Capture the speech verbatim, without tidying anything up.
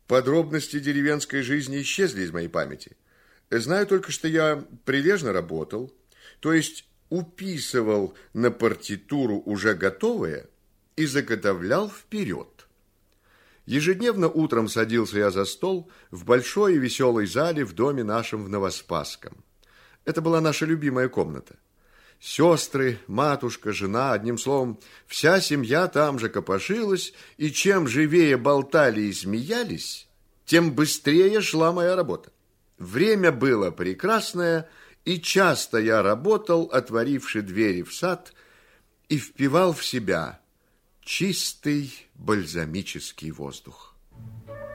Подробности деревенской жизни исчезли из моей памяти. Знаю только, что я прилежно работал, то есть уписывал на партитуру уже готовое и заготовлял вперед. Ежедневно утром садился я за стол в большой и веселой зале в доме нашем в Новоспасском. Это была наша любимая комната. Сестры, матушка, жена, одним словом, вся семья там же копошилась, и чем живее болтали и смеялись, тем быстрее шла моя работа. Время было прекрасное, и часто я работал, отворивши двери в сад, и впивал в себя чистый бальзамический воздух.